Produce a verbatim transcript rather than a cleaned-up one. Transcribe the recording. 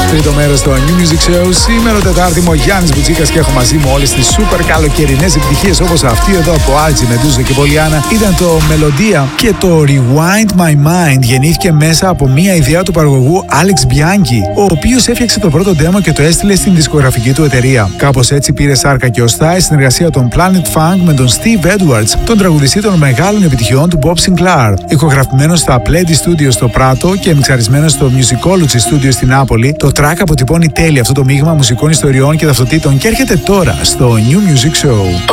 Τρίτο μέρος στο New Music Show. Σήμερα Τετάρτη είμαι ο Γιάννης Μπουτσίκας και έχω μαζί μου όλες τις super καλοκαιρινές επιτυχίες όπως αυτή εδώ από Άρτζι, Μεντούζο και Πολιάνα. Ήταν το Μελωδία και το Rewind My Mind γεννήθηκε μέσα από μια ιδέα του παραγωγού Alex Bianchi, ο οποίος έφτιαξε το πρώτο demo και το έστειλε στην δισκογραφική του εταιρεία. Κάπως έτσι πήρε σάρκα και οστά η συνεργασία των Planet Funk με τον Steve Edwards, τον τραγουδιστή των μεγάλων επιτυχιών του Bob Sinclair. Ηχογραφημένο στα Plenty Studios στο Πράτο και μιξαρισμένο στο Musicology Studio στην Νάπολη, το track αποτυπώνει τέλεια αυτό το μείγμα μουσικών ιστοριών και ταυτοτήτων και έρχεται τώρα στο New Music Show.